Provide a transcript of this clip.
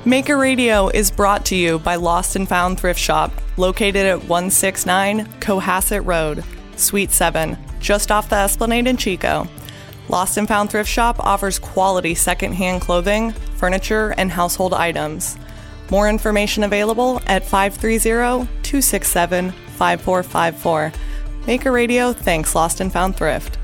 Maker Radio is brought to you by Lost and Found Thrift Shop, located at 169 Cohasset Road, Suite 7, just off the Esplanade in Chico. Lost and Found Thrift Shop offers quality secondhand clothing, furniture, and household items. More information available at 530-267-5454. Maker Radio thanks Lost and Found Thrift.